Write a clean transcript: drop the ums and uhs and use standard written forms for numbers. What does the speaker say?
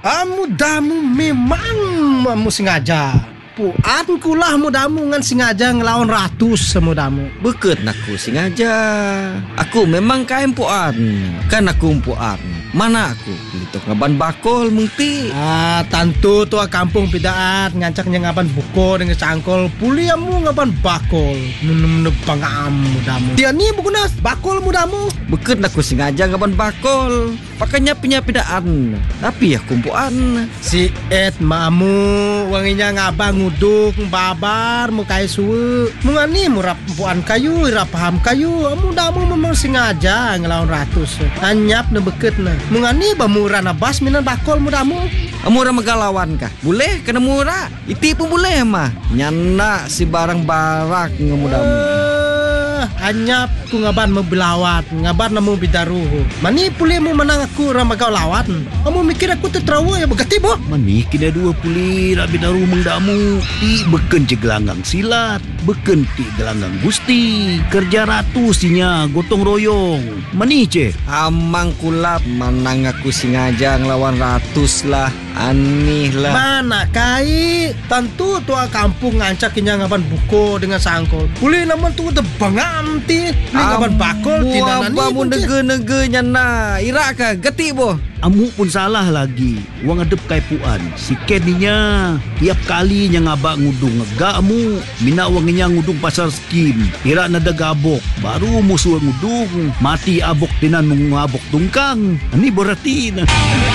Mudamu memang sengaja. Puan kulah mudamu ngan sengaja ngelawan ratus semudamu. Beket aku sengaja. Aku memang kain puan. Kan aku puan. Mana aku? Litok ngaban bakol mungti. Tentu tua kampung pidaan ngancaknya ngaban buko dengan cangkol. Puliamu ngaban bakol. Menebang mudamu. Dia ni bukunas bakol mudamu. Beket aku sengaja ngaban bakol. Pakanya punya pidaan. Tapi aku puan. Si Ed mamu wanginya ngabang nguduk babar mukai suwe. Mungani murap puan kayu, ira paham kayu. Mudamu memang sengaja ngelawan ratus. Anyap na beket na. Mungani bamura na bas minan bakol mudamu. Murah megalawan kah? Boleh kena murah. Iti pun boleh mah. Nyana si barang barak ngemudamu. Anyap ku ngaban mau belawat, ngaban namu bidaruhu. Mani puli mu menang aku ramagau lawat. Kamu mikir aku tertrawa ya begati boh? Mani kena dua puli rak bidaru mengdamu. Ti beken je gelanggang silat, beken ti gelanggang gusti. Kerja ratu sinya gotong royong. Mani ce? Amang kulap menang aku sengaja ngelawan ratus lah. Aneh lah. Mana kai? Tentu tua kampung ngancaknya ngaban buko dengan sangkol. Puli naman tu debangam ti. Ni ngaban bakol ti nanani. Amu nege-nege nyana. Ira ka geti boh. Amu pun salah lagi. Wang adep kai puan. Si Keninya tiap kali nya ngabak ngudung ngegak mu. Mina wanginya ngudung pasar skim. Ira nada gabok. Baru musuh ngudung. Mati abok tinan mengabok tungkang. Ini berarti na.